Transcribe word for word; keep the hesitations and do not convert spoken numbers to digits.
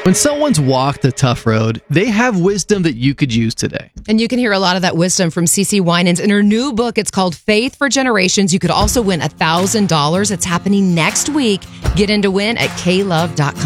When someone's walked a tough road, they have wisdom that you could use today. And you can hear a lot of that wisdom from CeCe Winans in her new book. It's called Faith for Generations. You could also win one thousand dollars. It's happening next week. Get in to win at k love dot com.